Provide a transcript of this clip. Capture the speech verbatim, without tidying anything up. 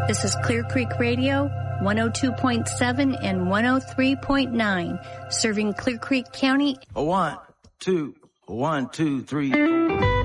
This is Clear Creek Radio, one oh two point seven and one oh three point nine, serving Clear Creek County. One, two, one, two, three, four.